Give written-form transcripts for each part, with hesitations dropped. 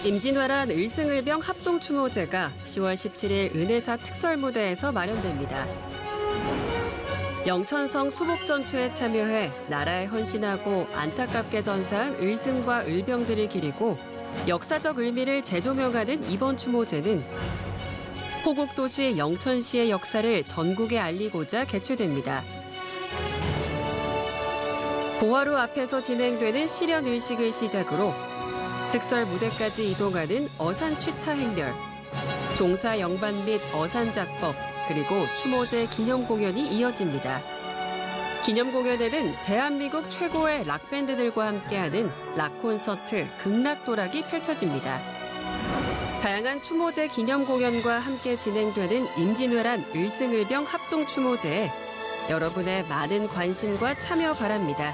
임진왜란 을승을병 합동추모제가 10월 17일 은혜사 특설무대에서 마련됩니다. 영천성 수복전투에 참여해 나라에 헌신하고 안타깝게 전사한 을승과 을병들을 기리고 역사적 의미를 재조명하는 이번 추모제는 호국도시 영천시의 역사를 전국에 알리고자 개최됩니다. 보화루 앞에서 진행되는 실현의식을 시작으로 특설 무대까지 이동하는 어산 취타 행렬, 종사 영반 및 어산 작법, 그리고 추모제 기념 공연이 이어집니다. 기념 공연에는 대한민국 최고의 락밴드들과 함께하는 락 콘서트 극락도락이 펼쳐집니다. 다양한 추모제 기념 공연과 함께 진행되는 임진왜란 을승을병 합동추모제에 여러분의 많은 관심과 참여 바랍니다.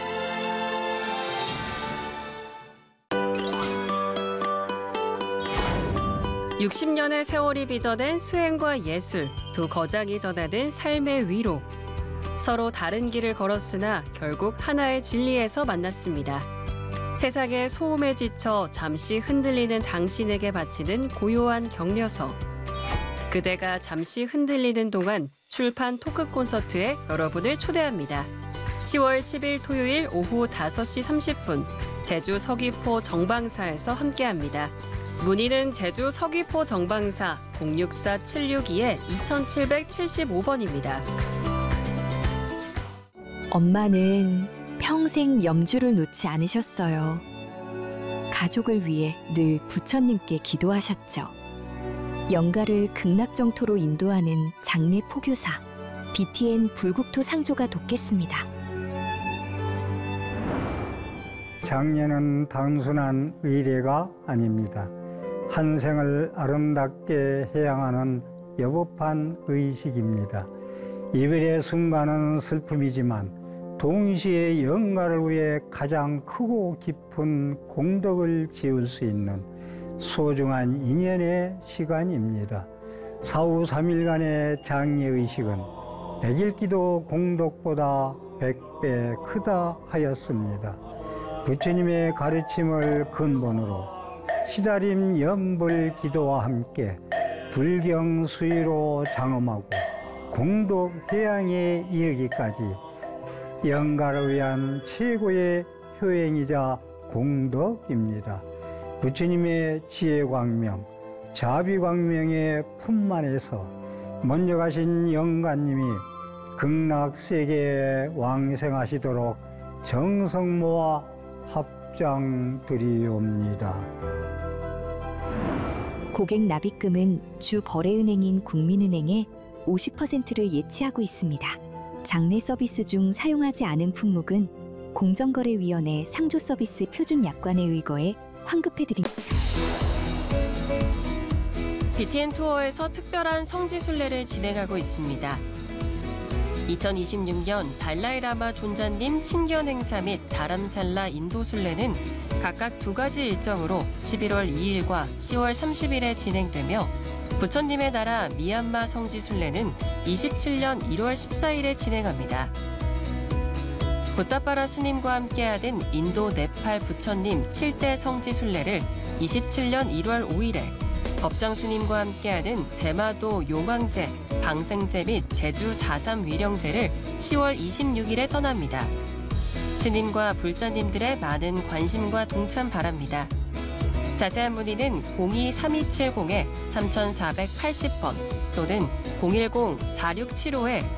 (60년의) 세월이 빚어낸 수행과 예술, 두 거장이 전하는 삶의 위로. 서로 다른 길을 걸었으나 결국 하나의 진리에서 만났습니다. 세상의 소음에 지쳐 잠시 흔들리는 당신에게 바치는 고요한 격려서. 그대가 잠시 흔들리는 동안 출판 토크 콘서트에 여러분을 초대합니다. 10월 10일 토요일 오후 5시 30분 제주 서귀포 정방사에서 함께합니다. 문의는 제주 서귀포 정방사 064-762-2775번입니다. 엄마는 평생 염주를 놓지 않으셨어요. 가족을 위해 늘 부처님께 기도하셨죠. 영가를 극락정토로 인도하는 장례 포교사 BTN 불국토 상조가 돕겠습니다. 장례는 단순한 의례가 아닙니다. 한 생을 아름답게 해양하는 여법한 의식입니다. 이별의 순간은 슬픔이지만 동시에 영가를 위해 가장 크고 깊은 공덕을 지을 수 있는 소중한 인연의 시간입니다. 사후 3일간의 장례의식은 100일 공덕보다 100배 크다 하였습니다. 부처님의 가르침을 근본으로 시다림 염불 기도와 함께 불경 수의로 장엄하고 공덕 해양에 이르기까지 영가를 위한 최고의 효행이자 공덕입니다. 부처님의 지혜광명, 자비광명의 품만에서 먼저 가신 영가님이 극락세계에 왕생하시도록 정성 모아 합장드리옵니다. 고객 납입금은 주 거래은행인 국민은행에 50%를 예치하고 있습니다. 장례 서비스 중 사용하지 않은 품목은 공정거래위원회 상조서비스 표준약관에 의거해 환급해드립니다. BTN 투어에서 특별한 성지순례를 진행하고 있습니다. 2026년 달라이라마 존자님 친견 행사 및 다람살라 인도순례는 각각 2가지 일정으로 11월 2일과 10월 30일에 진행되며 부처님의 나라 미얀마 성지순례는 27년 1월 14일에 진행합니다. 부타파라 스님과 함께하는 인도 네팔 부처님 7대 성지순례를 27년 1월 5일에 법장 스님과 함께하는 대마도 용왕제, 방생제 및 제주 4.3 위령제를 10월 26일에 떠납니다. 스님과 불자님들의 많은 관심과 동참 바랍니다. 자세한 문의는 02-3270-3480번 또는 010-4675